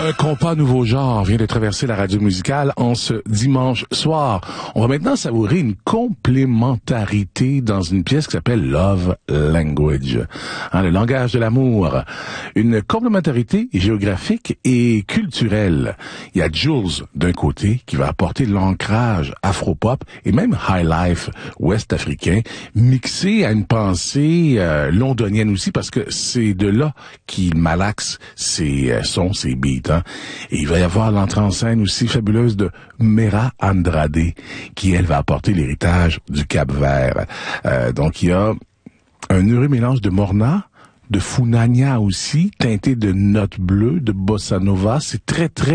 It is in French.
Un compas nouveau genre vient de traverser la radio musicale en ce dimanche soir. On va maintenant savourer une complémentarité dans une pièce qui s'appelle Love Language, le langage de l'amour. Une complémentarité géographique et culturelle. Il y a Jules d'un côté qui va apporter l'ancrage afro-pop et même high life ouest-africain mixé à une pensée londonienne aussi parce que c'est de là qu'il malaxe ses sons, ses beats. Et il va y avoir l'entrée en scène aussi fabuleuse de Mera Andrade, qui, elle, va apporter l'héritage du Cap-Vert. Donc, il y a un heureux mélange de Morna, de Funanya aussi, teinté de notes bleues, de bossa nova. C'est très, très